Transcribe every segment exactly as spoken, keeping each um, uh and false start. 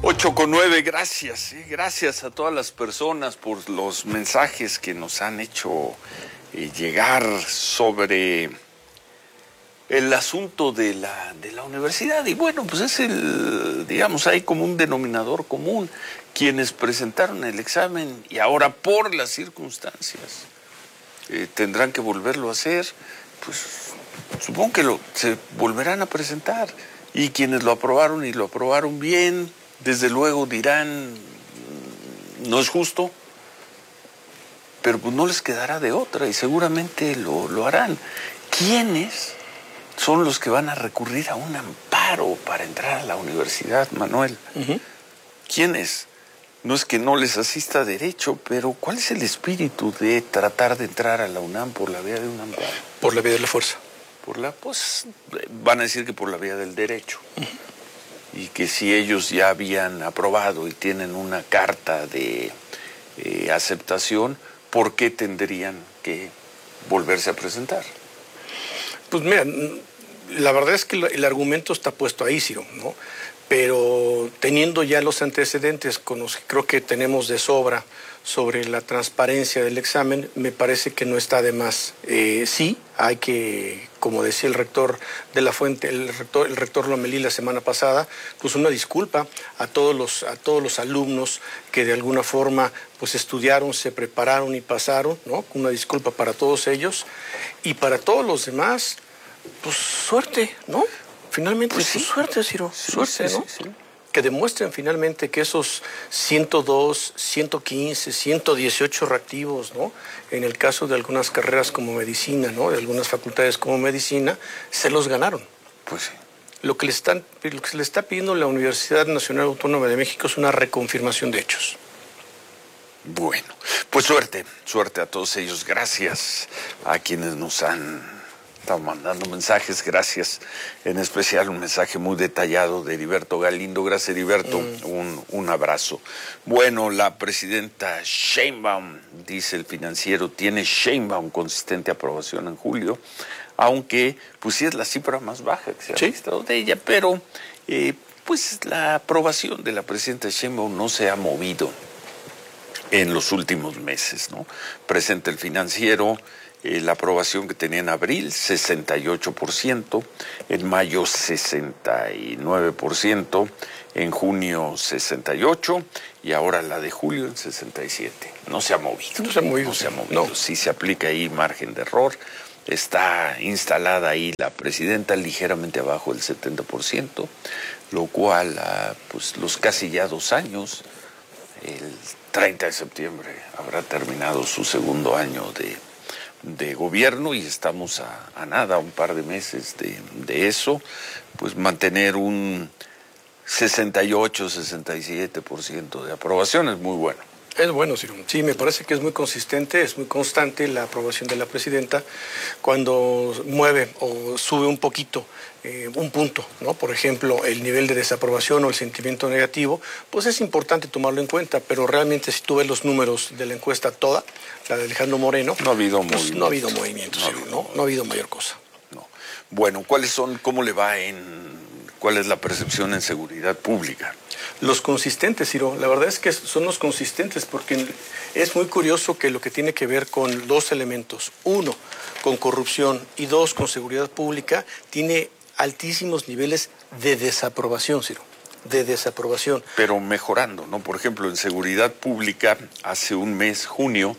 Ocho con nueve, gracias, eh, gracias a todas las personas por los mensajes que nos han hecho eh, llegar sobre el asunto de la, de la universidad. Y bueno, pues es el, digamos, hay como un denominador común, quienes presentaron el examen y ahora por las circunstancias eh, tendrán que volverlo a hacer, pues supongo que lo, se volverán a presentar. Y quienes lo aprobaron y lo aprobaron bien, desde luego dirán, no es justo, pero pues no les quedará de otra y seguramente lo, lo harán. ¿Quiénes son los que van a recurrir a un amparo para entrar a la universidad, Manuel? Uh-huh. ¿Quiénes? No es que no les asista derecho, pero ¿cuál es el espíritu de tratar de entrar a la UNAM por la vía de un amparo? Por la vía de la fuerza. Por la, pues, van a decir que por la vía del derecho. Uh-huh. Y que si ellos ya habían aprobado y tienen una carta de eh, aceptación, ¿por qué tendrían que volverse a presentar? Pues mira, la verdad es que el argumento está puesto ahí, Ciro, ¿no? Pero teniendo ya los antecedentes con los que creo que tenemos de sobra sobre la transparencia del examen, me parece que no está de más. Eh, sí, hay que, como decía el rector de la Fuente, el rector, el rector Lomelí la semana pasada, pues una disculpa a todos los, a todos los alumnos que de alguna forma pues estudiaron, se prepararon y pasaron, ¿no? Una disculpa para todos ellos y para todos los demás, pues suerte, ¿no? Finalmente, pues sí. Pues suerte, Ciro, sí, suerte, sí, ¿no? Sí, sí. Que demuestren finalmente que esos ciento dos, ciento quince, ciento dieciocho reactivos, ¿no? En el caso de algunas carreras como medicina, ¿no? De algunas facultades como medicina, se los ganaron. Pues sí. Lo que le están, lo que se le está pidiendo a la Universidad Nacional Autónoma de México es una reconfirmación de hechos. Bueno, pues suerte, suerte a todos ellos. Gracias a quienes nos han estado mandando mensajes, gracias. En especial un mensaje muy detallado de Heriberto Galindo. Gracias, Heriberto. Mm. Un, un abrazo. Bueno, la presidenta Sheinbaum, dice el Financiero, tiene Sheinbaum consistente aprobación en julio, aunque pues sí es la cifra más baja que se ha ¿Sí? registrado de ella, pero eh, pues la aprobación de la presidenta Sheinbaum no se ha movido en los últimos meses, ¿no? Presenta el Financiero eh, la aprobación que tenía en abril, sesenta y ocho por ciento, en mayo sesenta y nueve por ciento, en junio sesenta y ocho por ciento y ahora la de julio en sesenta y siete por ciento. No se ha movido. No se ha movido. No se ha movido. No. Sí se aplica ahí margen de error. Está instalada ahí la presidenta ligeramente abajo del setenta por ciento, lo cual, ah, pues los casi ya dos años, el treinta de septiembre habrá terminado su segundo año de, de gobierno y estamos a, a nada, un par de meses de, de eso, pues mantener un sesenta y ocho, sesenta y siete por ciento de aprobación es muy bueno. Es bueno, Ciro. Sí, me parece que es muy consistente, es muy constante la aprobación de la presidenta cuando mueve o sube un poquito, eh, un punto, ¿no? Por ejemplo, el nivel de desaprobación o el sentimiento negativo, pues es importante tomarlo en cuenta, pero realmente si tú ves los números de la encuesta toda, la de Alejandro Moreno, no ha habido pues, movimiento. No ha habido movimiento, no, Ciro, ¿no? No ha habido mayor cosa. No. Bueno, ¿cuáles son, cómo le va en, cuál es la percepción en seguridad pública? Los consistentes, Ciro, la verdad es que son los consistentes porque es muy curioso que lo que tiene que ver con dos elementos, uno, con corrupción y dos, con seguridad pública, tiene altísimos niveles de desaprobación, Ciro, de desaprobación. Pero mejorando, ¿no? Por ejemplo, en seguridad pública, hace un mes, junio,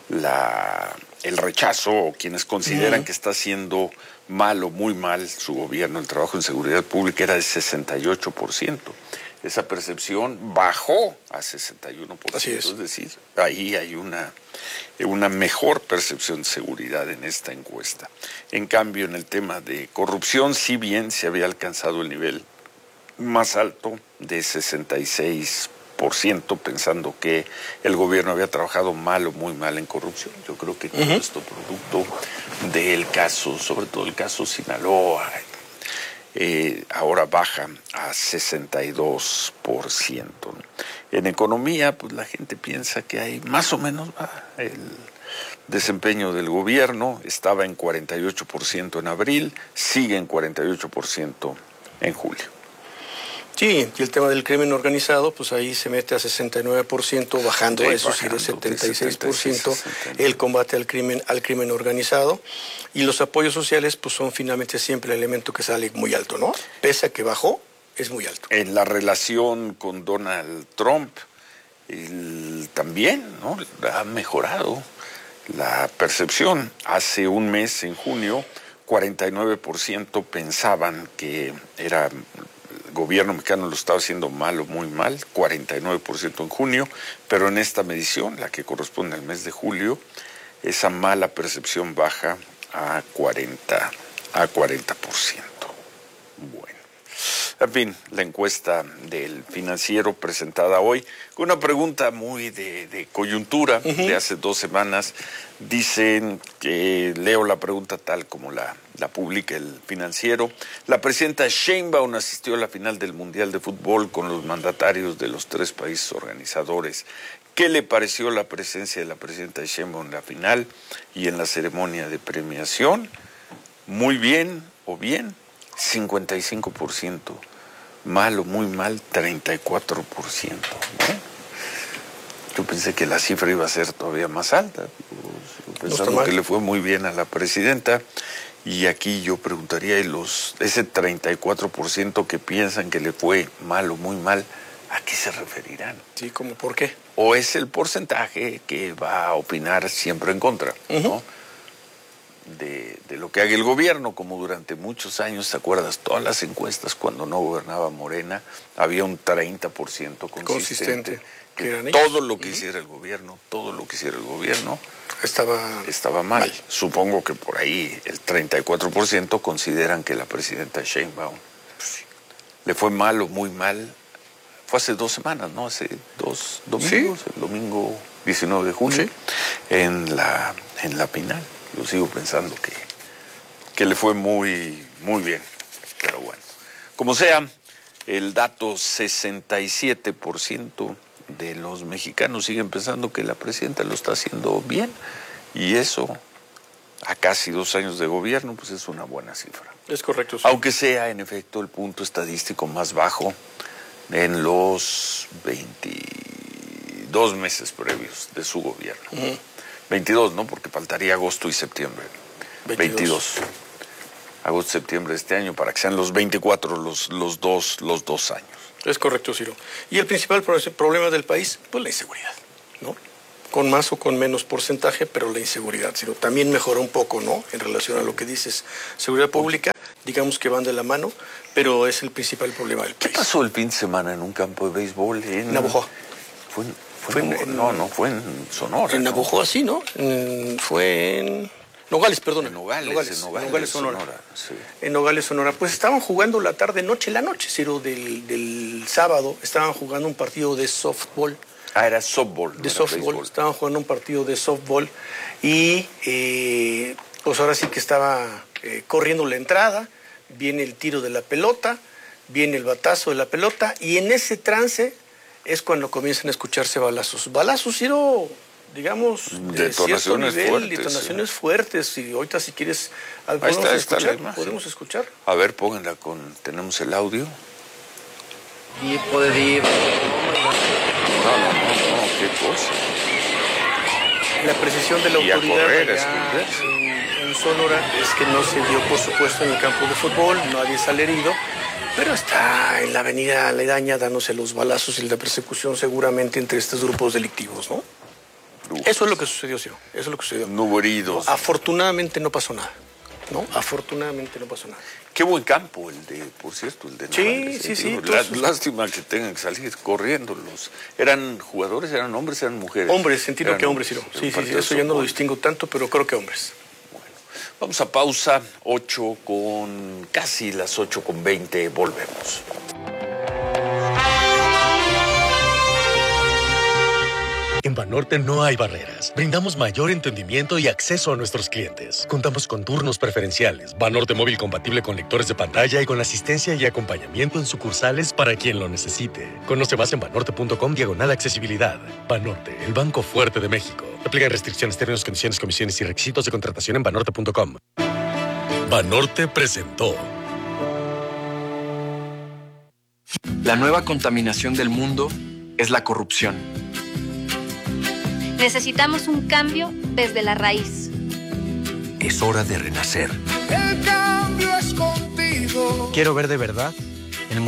la, el rechazo o quienes consideran uh-huh. que está haciendo mal o muy mal su gobierno, el trabajo en seguridad pública era de sesenta y ocho por ciento. Esa percepción bajó a sesenta y uno por ciento. Así es. Es decir, ahí hay una, una mejor percepción de seguridad en esta encuesta. En cambio, en el tema de corrupción, si bien se había alcanzado el nivel más alto de sesenta y seis por ciento, pensando que el gobierno había trabajado mal o muy mal en corrupción. Yo creo que todo uh-huh. esto producto del caso, sobre todo el caso Sinaloa, Eh, ahora baja a sesenta y dos por ciento. En economía, pues la gente piensa que hay más o menos ah, el desempeño del gobierno estaba en cuarenta y ocho por ciento en abril, sigue en cuarenta y ocho por ciento en julio. Sí, y el tema del crimen organizado, pues ahí se mete a sesenta y nueve por ciento, bajando, sí, eso sí, de setenta y seis por ciento el combate al crimen, al crimen organizado. Y los apoyos sociales, pues son finalmente siempre el elemento que sale muy alto, ¿no? Pese a que bajó, es muy alto. En la relación con Donald Trump, el, también, ¿no? Ha mejorado la percepción. Hace un mes, en junio, cuarenta y nueve por ciento pensaban que era el gobierno mexicano lo estaba haciendo mal o muy mal, cuarenta y nueve por ciento en junio, pero en esta medición, la que corresponde al mes de julio, esa mala percepción baja a cuarenta por ciento. Bueno. En fin, la encuesta del Financiero presentada hoy, con una pregunta muy de, de coyuntura, uh-huh. de hace dos semanas. Dicen que, leo la pregunta tal como la, la publica el Financiero, la presidenta Sheinbaum asistió a la final del Mundial de Fútbol con los mandatarios de los tres países organizadores. ¿Qué le pareció la presencia de la presidenta Sheinbaum en la final y en la ceremonia de premiación? Muy bien o bien, cincuenta y cinco por ciento. Mal o muy mal, treinta y cuatro por ciento. ¿no? Yo pensé que la cifra iba a ser todavía más alta, pensando no que le fue muy bien a la presidenta. Y aquí yo preguntaría, ¿y los, ese treinta y cuatro por ciento que piensan que le fue mal o muy mal, a qué se referirán? Sí, ¿cómo por qué? ¿O es el porcentaje que va a opinar siempre en contra, uh-huh. ¿no? De, de lo que haga el gobierno, como durante muchos años, ¿te acuerdas? Todas las encuestas cuando no gobernaba Morena, había un treinta por ciento consistente, consistente. Que, que todo lo que uh-huh. hiciera el gobierno, todo lo que hiciera el gobierno estaba, estaba mal. mal. Supongo que por ahí el treinta y cuatro por ciento consideran que la presidenta Sheinbaum sí. le fue mal o muy mal. Fue hace dos semanas, ¿no? Hace dos domingos, ¿Sí? el domingo diecinueve de junio, ¿Sí? en la en la final. Yo sigo pensando que, que le fue muy, muy bien. Pero bueno, como sea, el dato sesenta y siete por ciento de los mexicanos siguen pensando que la presidenta lo está haciendo bien. Y eso, a casi dos años de gobierno, pues es una buena cifra. Es correcto, sí. Aunque sea, en efecto, el punto estadístico más bajo en los veintidós meses previos de su gobierno. Uh-huh. veintidós, ¿no? Porque faltaría agosto y septiembre. veintidós. veintidós. Agosto, septiembre de este año, para que sean los veinticuatro los, los, dos, los dos años. Es correcto, Ciro. Y el principal problema del país, pues la inseguridad, ¿no? Con más o con menos porcentaje, pero la inseguridad, Ciro. También mejoró un poco, ¿no? En relación a lo que dices. Seguridad pública, digamos que van de la mano, pero es el principal problema del país. ¿Qué pasó el fin de semana en un campo de béisbol en Navojoa? Fue en... Fue en, en, no, no, fue en Sonora. En Navojoa, ¿no? Sí, ¿no? En, fue en Nogales, perdón. En Nogales, Nogales, en Nogales, Nogales Sonora. Sonora sí. En Nogales, Sonora. Pues estaban jugando la tarde-noche, la noche, Ciro, del, del sábado. Estaban jugando un partido de softball. Ah, era softball. De no softball. Estaban jugando un partido de softball. Y eh, pues ahora sí que estaba eh, corriendo la entrada. Viene el tiro de la pelota. Viene el batazo de la pelota. Y en ese trance es cuando comienzan a escucharse balazos. Balazos, Ciro, digamos, de detonaciones nivel, fuertes. Detonaciones sí. fuertes. Y ahorita, si quieres, ¿podemos, está, escuchar? Está ¿Podemos escuchar? A ver, pónganla con... ¿Tenemos el audio? Tipo de div. No, no, no, no, qué cosa. La precisión de la y autoridad a correr, allá en, en Sonora es que no se dio, por supuesto, en el campo de fútbol, nadie sale herido. Pero está en la avenida aledaña dándose los balazos y la persecución seguramente entre estos grupos delictivos, ¿no? Uf. Eso es lo que sucedió, Ciro. Eso es lo que sucedió. No hubo heridos. Afortunadamente no pasó nada, ¿no? Afortunadamente no pasó nada. Qué buen campo el de, por cierto, el de Nogales. Sí, sí, sí. La, lástima que tengan que salir corriendo los... ¿Eran jugadores, eran hombres, eran mujeres? Hombres, entiendo que hombres, Ciro. Sí, sí, sí, eso ya no lo distingo tanto, pero creo que hombres. Vamos a pausa, ocho con casi las ocho con veinte, volvemos. En Banorte no hay barreras. Brindamos mayor entendimiento y acceso a nuestros clientes. Contamos con turnos preferenciales, Banorte móvil compatible con lectores de pantalla y con asistencia y acompañamiento en sucursales para quien lo necesite. Conoce más en banorte.com diagonal accesibilidad. Banorte, el banco fuerte de México. Aplican restricciones, términos, condiciones, comisiones y requisitos de contratación en banorte punto com. Banorte presentó. La nueva contaminación del mundo es la corrupción. Necesitamos un cambio desde la raíz. Es hora de renacer. El cambio es contigo. Quiero ver de verdad